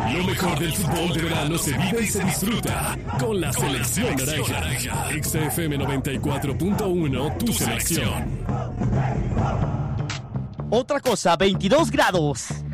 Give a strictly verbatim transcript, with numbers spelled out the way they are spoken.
Lo mejor del fútbol de verano se vive y se disfruta con la selección naranja. X F M noventa y cuatro punto uno, tu selección. Otra cosa, veintidós grados.